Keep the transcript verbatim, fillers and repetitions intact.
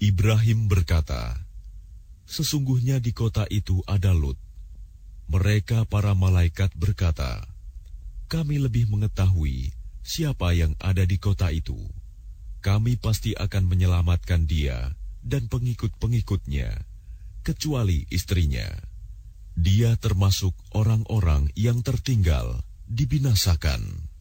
Ibrahim berkata, "Sesungguhnya di kota itu ada Lut." Mereka para malaikat berkata, "Kami lebih mengetahui siapa yang ada di kota itu. Kami pasti akan menyelamatkan dia dan pengikut-pengikutnya, kecuali istrinya. Dia termasuk orang-orang yang tertinggal, dibinasakan."